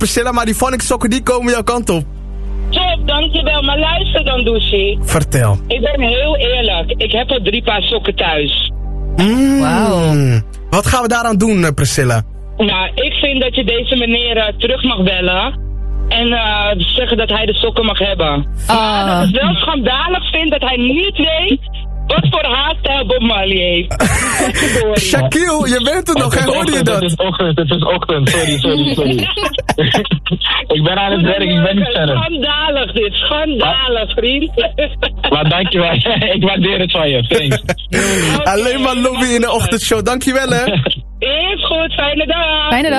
Priscilla, maar die Phonics sokken die komen jouw kant op. Top, dankjewel. Maar luister dan, Douchie. Vertel. Ik ben heel eerlijk. Ik heb al 3 paar sokken thuis. Wauw. Wat gaan we daaraan doen, Priscilla? Nou, ik vind dat je deze meneer terug mag bellen. En zeggen dat hij de sokken mag hebben. Maar dat ik wel schandalig vind dat hij niet weet wat voor haarstijl Bob Marley heeft. Shaquille, je bent er nog, hè? Hoorde je dat? Het is ochtend. Sorry. Ik ben aan het werk, ik ben niet verder. Schandalig dit, schandalig, vriend. Maar dankjewel, ik waardeer het van je, thanks. Alleen maar lobby in de ochtendshow, dankjewel, hè? Is goed, fijne dag. Fijne dag.